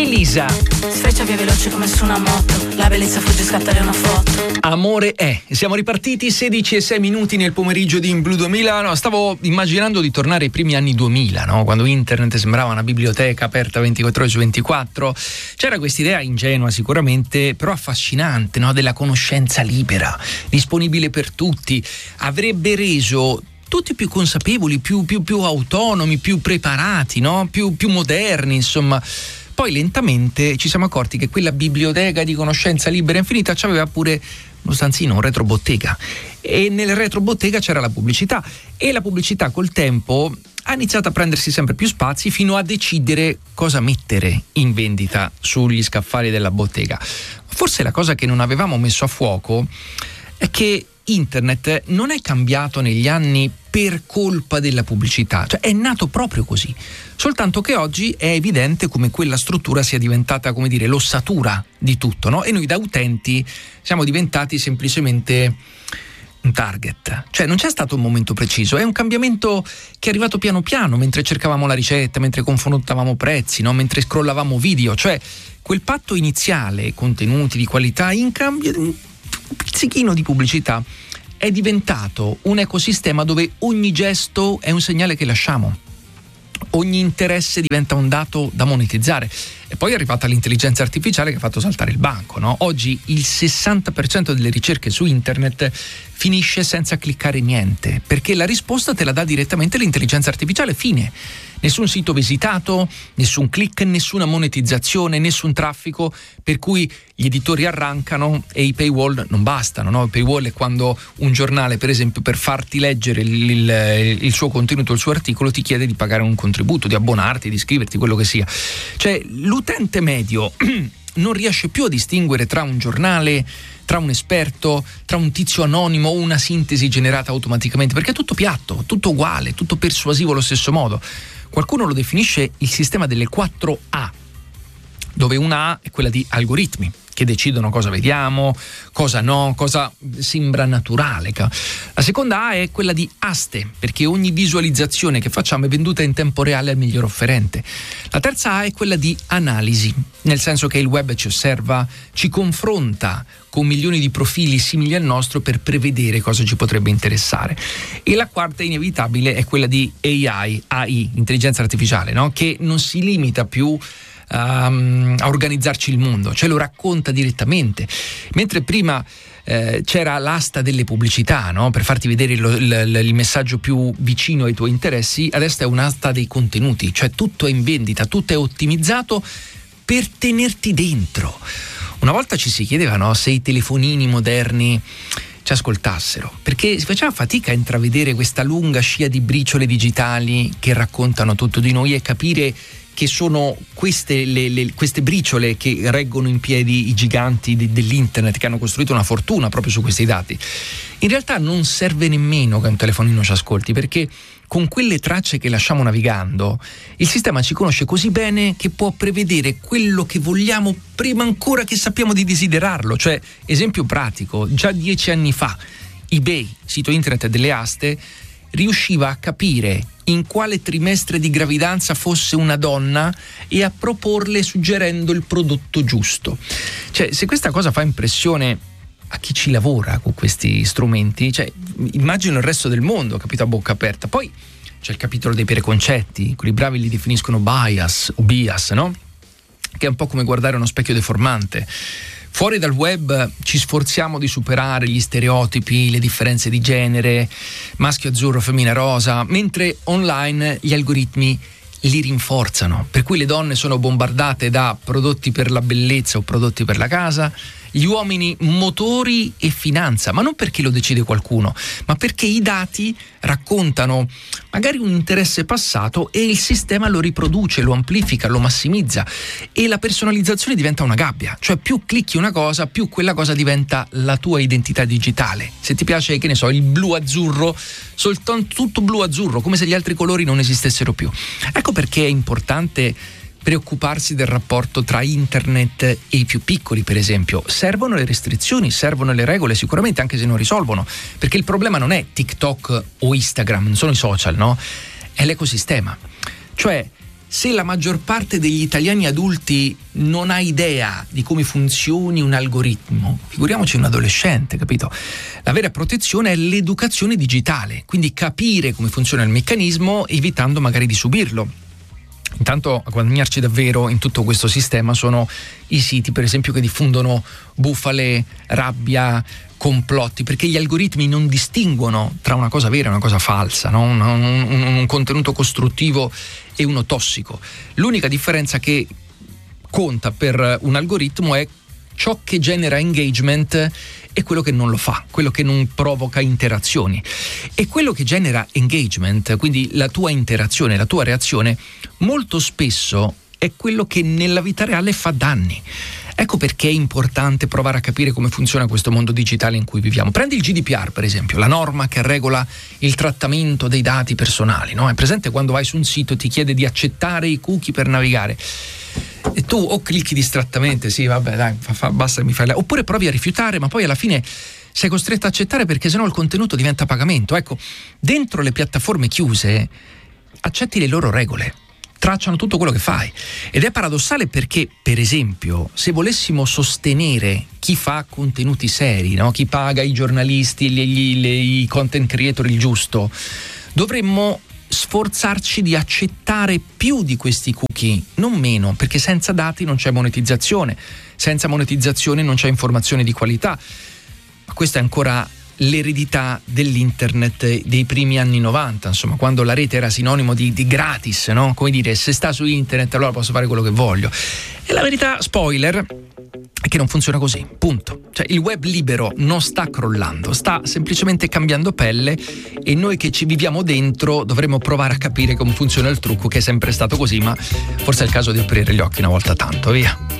Elisa. Sfreccia via veloce come su una moto, la bellezza fugge, scattare una foto. Amore è. Siamo ripartiti 16:06 nel pomeriggio di In Blu 2000. No, stavo immaginando di tornare ai primi anni 2000, no? Quando internet sembrava una biblioteca aperta 24 ore su 24. C'era quest'idea ingenua sicuramente, però affascinante, no? Della conoscenza libera, disponibile per tutti. Avrebbe reso tutti più consapevoli, più autonomi, più preparati, no? Più moderni, insomma. Poi lentamente ci siamo accorti che quella biblioteca di conoscenza libera e infinita c'aveva pure uno stanzino, un retrobottega, e nel retrobottega c'era la pubblicità, e la pubblicità col tempo ha iniziato a prendersi sempre più spazi fino a decidere cosa mettere in vendita sugli scaffali della bottega. Forse la cosa che non avevamo messo a fuoco è che internet non è cambiato negli anni per colpa della pubblicità, cioè è nato proprio così, soltanto che oggi è evidente come quella struttura sia diventata, come dire, l'ossatura di tutto, no? E noi da utenti siamo diventati semplicemente un target, cioè non c'è stato un momento preciso, è un cambiamento che è arrivato piano piano, mentre cercavamo la ricetta, mentre confrontavamo prezzi, no? Mentre scrollavamo video, cioè quel patto iniziale, contenuti di qualità, in cambio di un pizzichino di pubblicità, è diventato un ecosistema dove ogni gesto è un segnale che lasciamo, ogni interesse diventa un dato da monetizzare. E poi è arrivata l'intelligenza artificiale che ha fatto saltare il banco, no? Oggi il 60% delle ricerche su internet finisce senza cliccare niente, perché la risposta te la dà direttamente l'intelligenza artificiale, fine. Nessun sito visitato, nessun click, nessuna monetizzazione, nessun traffico, per cui gli editori arrancano e i paywall non bastano, no? Il paywall è quando un giornale, per esempio, per farti leggere il suo contenuto, il suo articolo, ti chiede di pagare un contributo, di abbonarti, di iscriverti, quello che sia. Cioè l'utente medio non riesce più a distinguere tra un giornale, tra un esperto, tra un tizio anonimo o una sintesi generata automaticamente, perché è tutto piatto, tutto uguale, tutto persuasivo allo stesso modo. Qualcuno lo definisce il sistema delle 4 A, dove una A è quella di algoritmi che decidono cosa vediamo, cosa no, cosa sembra naturale. La seconda A è quella di aste, perché ogni visualizzazione che facciamo è venduta in tempo reale al miglior offerente. La terza A è quella di analisi, nel senso che il web ci osserva, ci confronta con milioni di profili simili al nostro per prevedere cosa ci potrebbe interessare. E la quarta inevitabile è quella di AI, intelligenza artificiale, no? Che non si limita più a organizzarci il mondo, cioè lo racconta direttamente. Mentre prima c'era l'asta delle pubblicità, no? Per farti vedere il messaggio più vicino ai tuoi interessi, adesso è un'asta dei contenuti, cioè tutto è in vendita, tutto è ottimizzato per tenerti dentro. Una volta ci si chiedeva, no, se i telefonini moderni ci ascoltassero, perché si faceva fatica a intravedere questa lunga scia di briciole digitali che raccontano tutto di noi e capire che sono queste briciole che reggono in piedi i giganti dell'internet, che hanno costruito una fortuna proprio su questi dati. In realtà non serve nemmeno che un telefonino ci ascolti, perché con quelle tracce che lasciamo navigando il sistema ci conosce così bene che può prevedere quello che vogliamo prima ancora che sappiamo di desiderarlo. Cioè, esempio pratico, già 10 anni fa eBay, sito internet delle aste, riusciva a capire in quale trimestre di gravidanza fosse una donna e a proporle suggerendo il prodotto giusto. Cioè, se questa cosa fa impressione a chi ci lavora con questi strumenti, cioè immagino il resto del mondo, capito, a bocca aperta. Poi c'è il capitolo dei preconcetti, quelli bravi li definiscono bias o bias, no? Che è un po' come guardare uno specchio deformante. Fuori dal web ci sforziamo di superare gli stereotipi, le differenze di genere, maschio azzurro, femmina rosa, mentre online gli algoritmi li rinforzano, per cui le donne sono bombardate da prodotti per la bellezza o prodotti per la casa, gli uomini motori e finanza, ma non perché lo decide qualcuno, ma perché i dati raccontano magari un interesse passato e il sistema lo riproduce, lo amplifica, lo massimizza, e la personalizzazione diventa una gabbia, cioè più clicchi una cosa, più quella cosa diventa la tua identità digitale. Se ti piace, che ne so, il blu-azzurro, soltanto tutto blu-azzurro, come se gli altri colori non esistessero più. Ecco perché è importante preoccuparsi del rapporto tra internet e i più piccoli, per esempio. Servono le restrizioni, servono le regole, sicuramente, anche se non risolvono, perché il problema non è TikTok o Instagram, non sono i social, no? È l'ecosistema. Cioè, Se la maggior parte degli italiani adulti non ha idea di come funzioni un algoritmo, figuriamoci un adolescente, capito? La vera protezione è l'educazione digitale, quindi capire come funziona il meccanismo evitando magari di subirlo. Intanto a guadagnarci davvero in tutto questo sistema sono i siti, per esempio, che diffondono bufale, rabbia, complotti, perché gli algoritmi non distinguono tra una cosa vera e una cosa falsa, no? un contenuto costruttivo e uno tossico. L'unica differenza che conta per un algoritmo è ciò che genera engagement e quello che non lo fa, quello che non provoca interazioni. E quello che genera engagement, quindi la tua interazione, la tua reazione, molto spesso è quello che nella vita reale fa danni. Ecco perché è importante provare a capire come funziona questo mondo digitale in cui viviamo. Prendi il GDPR, per esempio, la norma che regola il trattamento dei dati personali, no? È presente quando vai su un sito e ti chiede di accettare i cookie per navigare? E tu o clicchi distrattamente, sì, vabbè, dai, basta, mi fai oppure provi a rifiutare, ma poi alla fine sei costretto a accettare perché sennò il contenuto diventa pagamento. Ecco, dentro le piattaforme chiuse accetti le loro regole, tracciano tutto quello che fai, ed è paradossale perché, per esempio, se volessimo sostenere chi fa contenuti seri, no? Chi paga i giornalisti, i content creator il giusto, dovremmo sforzarci di accettare più di questi cookie, non meno, perché senza dati non c'è monetizzazione, senza monetizzazione non c'è informazione di qualità. Ma questa è ancora l'eredità dell'internet dei primi anni 90, insomma, quando la rete era sinonimo di gratis, no? Come dire, se sta su internet allora posso fare quello che voglio. E la verità, spoiler, è che non funziona così, punto. Cioè, il web libero non sta crollando, sta semplicemente cambiando pelle, e noi che ci viviamo dentro dovremmo provare a capire come funziona il trucco, che è sempre stato così, ma forse è il caso di aprire gli occhi una volta tanto, via.